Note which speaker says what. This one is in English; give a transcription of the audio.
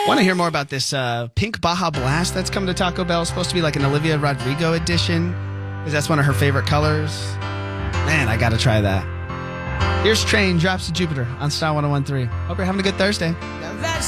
Speaker 1: Want to hear more about this pink Baja Blast that's coming to Taco Bell? It's supposed to be like an Olivia Rodrigo edition, because that's one of her favorite colors. Man, I got to try that. Here's Train, Drops to Jupiter on Style 101.3. Hope you're having a good Thursday.